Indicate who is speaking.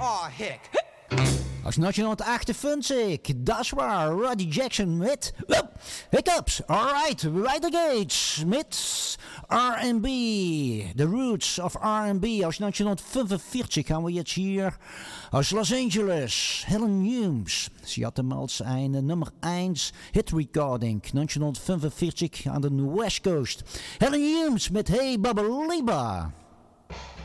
Speaker 1: Oh, heck.
Speaker 2: Aus 1958, das war Roddy Jackson mit Hiccups. Alright, weiter geht's mit R&B. The Roots of R&B. Aus 1945 haben wir jetzt hier aus Los Angeles. Helen Humes. Sie hatte damals eine Nummer 1 Hit Recording 1945 an der West Coast. Helen Humes mit Hey Baba Liba.